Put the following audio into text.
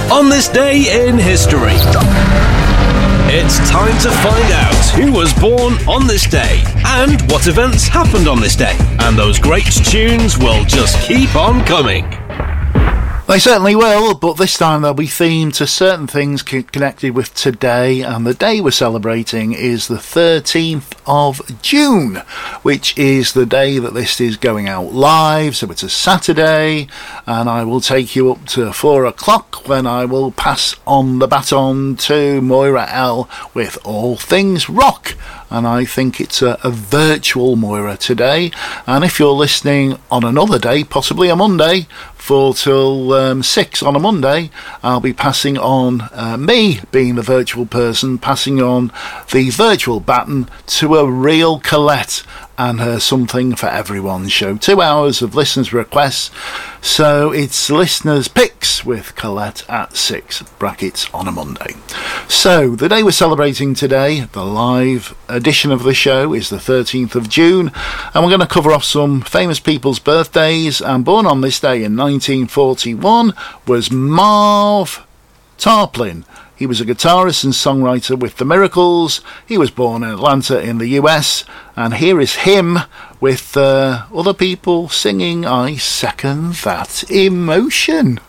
On this day in history, it's time to find out who was born on this day and what events happened on this day. And those great tunes will just keep on coming. They certainly will, but this time they'll be themed to certain things connected with today, and the day we're celebrating is the 13th of June, which is the day that this is going out live, so it's a Saturday, and I will take you up to 4 o'clock when I will pass on the baton to Moira L with All Things Rock. And I think it's a virtual Moira today. And if you're listening on another day, possibly a Monday, 4 till 6 on a Monday, I'll be passing on, me being the virtual person, passing on the virtual baton to a real Colette and her Something for Everyone show. 2 hours of listeners' requests. So it's listeners' picks with Colette at 6 brackets on a Monday. So the day we're celebrating today, the live edition of the show, is the 13th of June, and we're going to cover off some famous people's birthdays. And born on this day in 1941 was Marv Tarplin. He was a guitarist and songwriter with The Miracles. He was born in Atlanta in the US, and here is him with other people singing I Second That Emotion.